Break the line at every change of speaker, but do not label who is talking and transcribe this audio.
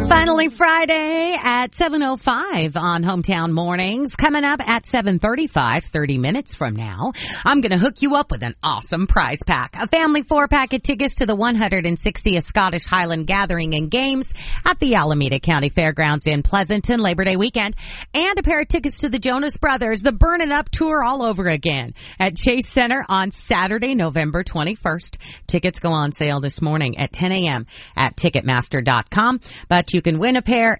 Finally Friday at 7:05 on Hometown Mornings. Coming up at 7:35, 30 minutes from now, I'm going to hook you up with an awesome prize pack. A family 4-pack of tickets to the 160th Scottish Highland Gathering and Games at the Alameda County Fairgrounds in Pleasanton Labor Day weekend. And a pair of tickets to the Jonas Brothers, the Burn It Up Tour all over again at Chase Center on Saturday, November 21st. Tickets go on sale this morning at 10 a.m. at Ticketmaster.com. But you can win a pair